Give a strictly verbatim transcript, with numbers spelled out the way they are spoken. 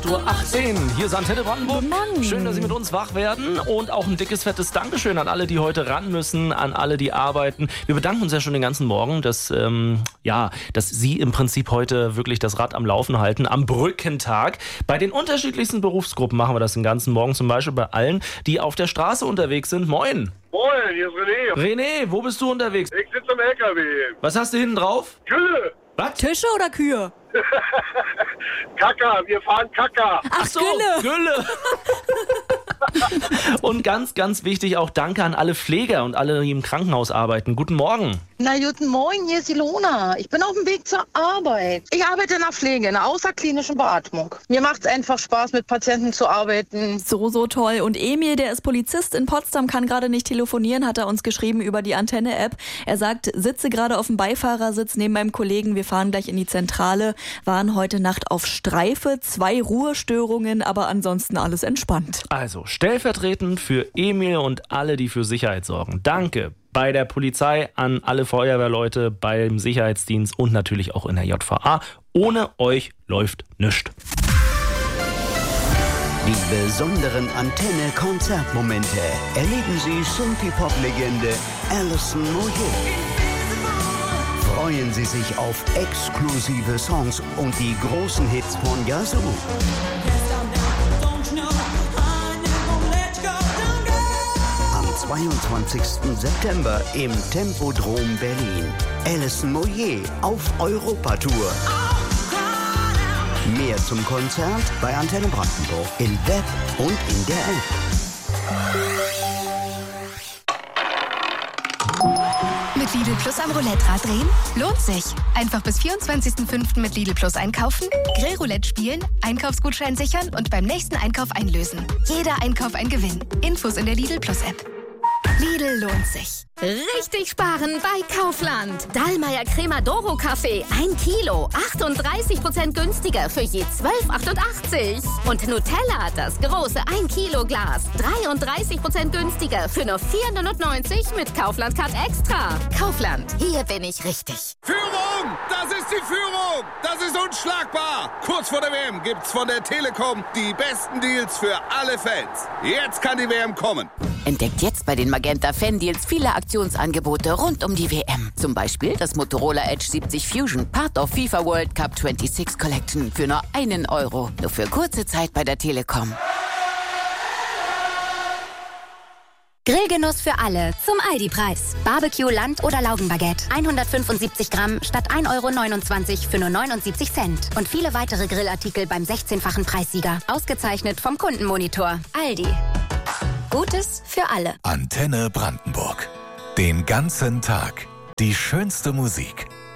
acht Uhr achtzehn. Hier ist Antenne Brandenburg. Mann. Schön, dass Sie mit uns wach werden. Und auch ein dickes, fettes Dankeschön an alle, die heute ran müssen, an alle, die arbeiten. Wir bedanken uns ja schon den ganzen Morgen, dass, ähm, ja, dass Sie im Prinzip heute wirklich das Rad am Laufen halten, am Brückentag. Bei den unterschiedlichsten Berufsgruppen machen wir das den ganzen Morgen. Zum Beispiel bei allen, die auf der Straße unterwegs sind. Moin. Moin, hier ist René. René, wo bist du unterwegs? Ich sitze im L K W. Was hast du hinten drauf? Gülle. Was? Tische oder Kühe? Kaka, wir fahren Kaka. Ach, so, Gülle. Gülle. Und ganz, ganz wichtig auch Danke an alle Pfleger und alle, die im Krankenhaus arbeiten. Guten Morgen. Na, guten Morgen, hier ist Ilona. Ich bin auf dem Weg zur Arbeit. Ich arbeite in der Pflege, in der außerklinischen Beatmung. Mir macht es einfach Spaß, mit Patienten zu arbeiten. So, so toll. Und Emil, der ist Polizist in Potsdam, kann gerade nicht telefonieren, hat er uns geschrieben über die Antenne-App. Er sagt, sitze gerade auf dem Beifahrersitz neben meinem Kollegen. Wir fahren gleich in die Zentrale. Waren heute Nacht auf Streife. Zwei Ruhestörungen, aber ansonsten alles entspannt. Also stellvertretend für Emil und alle, die für Sicherheit sorgen. Danke bei der Polizei, an alle Feuerwehrleute, beim Sicherheitsdienst und natürlich auch in der J V A. Ohne euch läuft nichts. Die besonderen Antenne-Konzertmomente erleben Sie Synthie-Pop-Legende Alison Moyet. Freuen Sie sich auf exklusive Songs und die großen Hits von Yazoo. Am zweiundzwanzigsten September im Tempodrom Berlin. Alison Moyet auf Europatour. Mehr zum Konzert bei Antenne Brandenburg im Web und in der App. Mit Lidl Plus am Roulette-Rad drehen? Lohnt sich. Einfach bis vierundzwanzigsten fünften mit Lidl Plus einkaufen, Grillroulette spielen, Einkaufsgutschein sichern und beim nächsten Einkauf einlösen. Jeder Einkauf ein Gewinn. Infos in der Lidl Plus App. Lidl lohnt sich. Richtig sparen bei Kaufland. Dallmayr Crema Doro Kaffee, ein Kilo, achtunddreißig Prozent günstiger für je zwölf achtundachtzig. Und Nutella, das große ein Kilo Glas, dreiunddreißig Prozent günstiger für nur vier neunundneunzig mit Kaufland Card Extra. Kaufland, hier bin ich richtig. Führung! Das ist die Führung! Das ist unschlagbar! Kurz vor der W M gibt's von der Telekom die besten Deals für alle Fans. Jetzt kann die W M kommen. Entdeckt jetzt bei den Magenta Fan Deals viele Aktionsangebote rund um die W M. Zum Beispiel das Motorola Edge siebzig Fusion, Part of FIFA World Cup sechsundzwanzig Collection für nur einen Euro. Nur für kurze Zeit bei der Telekom. Grillgenuss für alle zum Aldi-Preis. Barbecue, Land- oder Laugenbaguette. hundertfünfundsiebzig Gramm statt ein Euro neunundzwanzig für nur neunundsiebzig Cent. Und viele weitere Grillartikel beim sechzehnfachen Preissieger. Ausgezeichnet vom Kundenmonitor. Aldi. Gutes für alle. Antenne Brandenburg. Den ganzen Tag die schönste Musik.